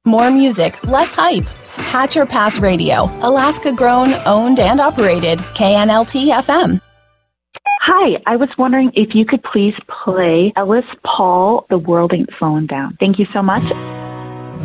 More music, less hype. Hatch or Pass Radio, Alaska grown, owned, and operated. KNLT FM. Hi, I was wondering if you could please play Ellis Paul, The World Ain't Slowing Down. Thank you so much.